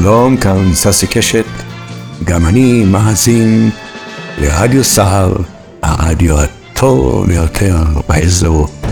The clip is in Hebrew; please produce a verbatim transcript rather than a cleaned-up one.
שלום, כאן ססי קשת, גם אני מאזין לרדיו סער, הרדיו הטוב ביותר באזור.